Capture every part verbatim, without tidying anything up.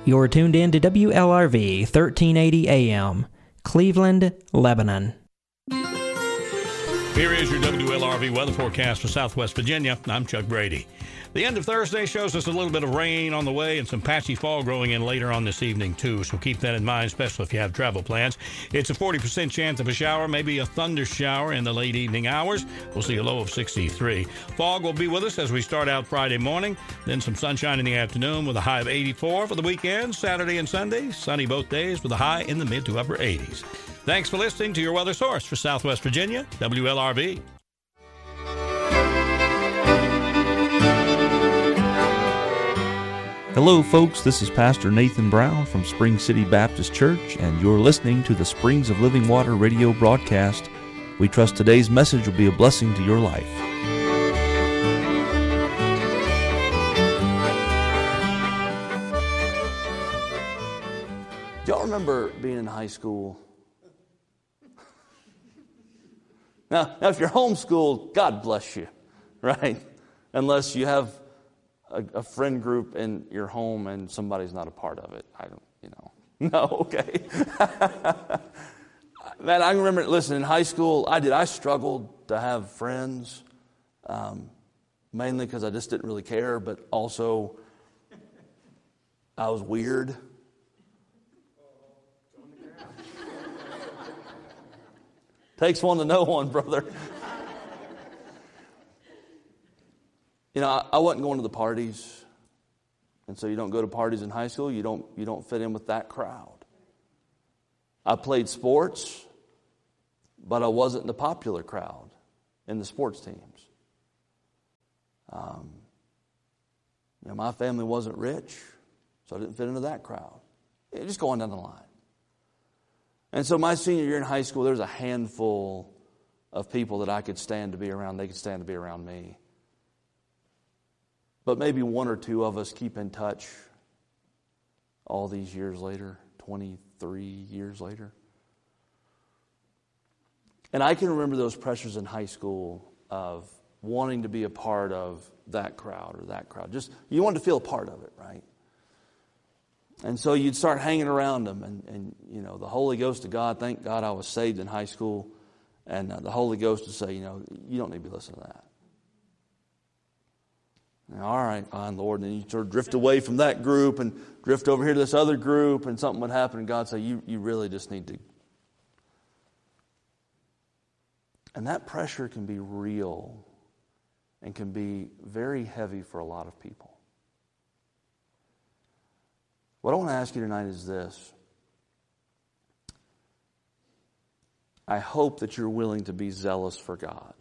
You're tuned in to W L R V thirteen eighty A M, Cleveland, Lebanon. Here is your W L R V weather forecast for Southwest Virginia. I'm Chuck Brady. The end of Thursday shows us a little bit of rain on the way and some patchy fog growing in later on this evening, too. So keep that in mind, especially if you have travel plans. It's a forty percent chance of a shower, maybe a thunder shower in the late evening hours. We'll see a low of sixty-three. Fog will be with us as we start out Friday morning. Then some sunshine in the afternoon with a high of eighty-four for the weekend. Saturday and Sunday, sunny both days with a high in the mid to upper eighties. Thanks for listening to your weather source for Southwest Virginia, W L R V. Hello, folks. This is Pastor Nathan Brown from Spring City Baptist Church, and you're listening to the Springs of Living Water radio broadcast. We trust today's message will be a blessing to your life. Do y'all remember being in high school? Now, now, if you're homeschooled, God bless you, right? Unless you have a, a friend group in your home and somebody's not a part of it. I don't, you know. No, okay. Man, I remember, listen, in high school, I did. I struggled to have friends, um, mainly because I just didn't really care, but also I was weird. Takes one to know one, brother. You know, I, I wasn't going to the parties. And so you don't go to parties in high school, you don't you don't fit in with that crowd. I played sports, but I wasn't the popular crowd in the sports teams. Um, you know, my family wasn't rich, so I didn't fit into that crowd. Yeah, just going down the line. And so my senior year in high school, there was a handful of people that I could stand to be around. They could stand to be around me. But maybe one or two of us keep in touch all these years later, twenty-three years later. And I can remember those pressures in high school of wanting to be a part of that crowd or that crowd. Just, you wanted to feel a part of it, right? And so you'd start hanging around them, and, and you know, the Holy Ghost of God, thank God I was saved in high school, and uh, the Holy Ghost would say, you know, you don't need to be listening to that. And, all right, fine, Lord. And then you sort of drift away from that group and drift over here to this other group, and something would happen, and God would say, you, you really just need to. And that pressure can be real and can be very heavy for a lot of people. What I want to ask you tonight is this. I hope that you're willing to be zealous for God.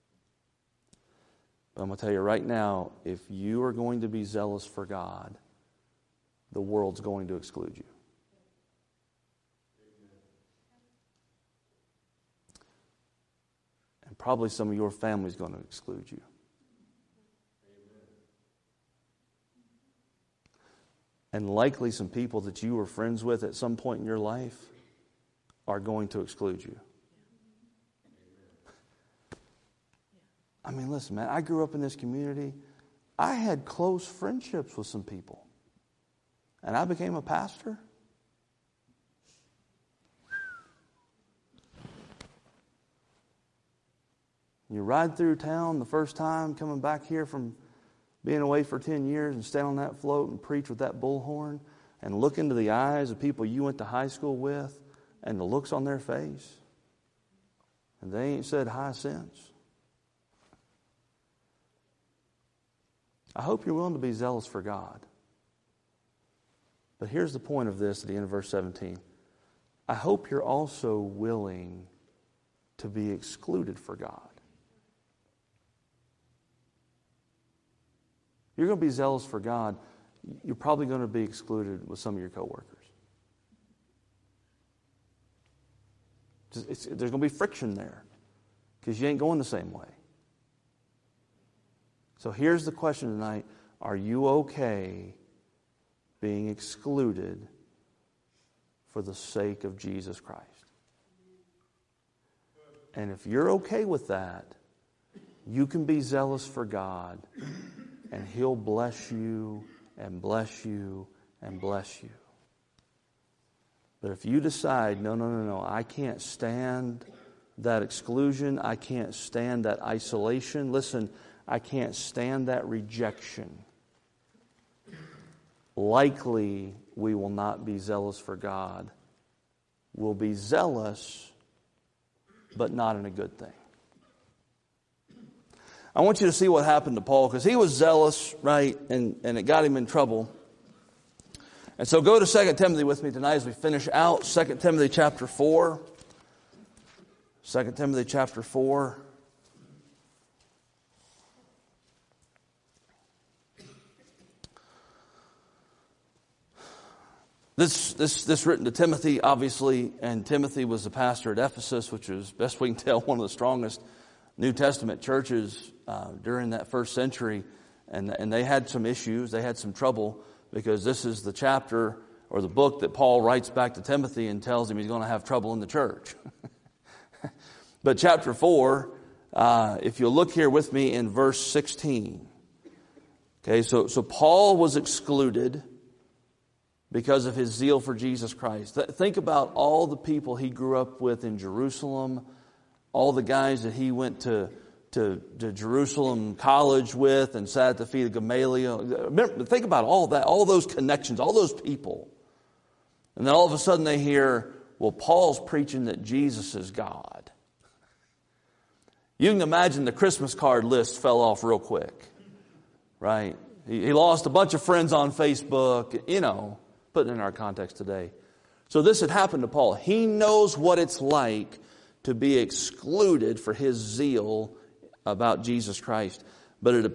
But I'm going to tell you right now, if you are going to be zealous for God, the world's going to exclude you. And probably some of your family's going to exclude you. And likely some people that you were friends with at some point in your life are going to exclude you. I mean, listen, man, I grew up in this community. I had close friendships with some people. And I became a pastor. You ride through town the first time, coming back here from being away for ten years and stand on that float and preach with that bullhorn and look into the eyes of people you went to high school with and the looks on their face. And they ain't said hi since. I hope you're willing to be zealous for God. But here's the point of this at the end of verse seventeen. I hope you're also willing to be excluded for God. You're going to be zealous for God, you're probably going to be excluded with some of your coworkers. It's, it's, there's going to be friction there because you ain't going the same way. So here's the question tonight. Are you okay being excluded for the sake of Jesus Christ? And if you're okay with that, you can be zealous for God, and He'll bless you and bless you and bless you. But if you decide, no, no, no, no, I can't stand that exclusion, I can't stand that isolation, listen, I can't stand that rejection, likely we will not be zealous for God. We'll be zealous, but not in a good thing. I want you to see what happened to Paul, because he was zealous, right, and, and it got him in trouble. And so go to Second Timothy with me tonight as we finish out Second Timothy chapter four. Second Timothy chapter four. This, this, this written to Timothy, obviously, and Timothy was the pastor at Ephesus, which was, best we can tell, one of the strongest New Testament churches uh, during that first century. And, and they had some issues, they had some trouble, because this is the chapter or the book that Paul writes back to Timothy and tells him he's going to have trouble in the church. But chapter four, uh, if you'll look here with me in verse sixteen. Okay, so, so Paul was excluded because of his zeal for Jesus Christ. Think about all the people he grew up with in Jerusalem, all the guys that he went to, to, to Jerusalem college with and sat at the feet of Gamaliel. Remember, think about all that, all those connections, all those people. And then all of a sudden they hear, well, Paul's preaching that Jesus is God. You can imagine the Christmas card list fell off real quick, right? He, he lost a bunch of friends on Facebook, you know, putting it in our context today. So this had happened to Paul. He knows what it's like to be excluded for his zeal about Jesus Christ. But it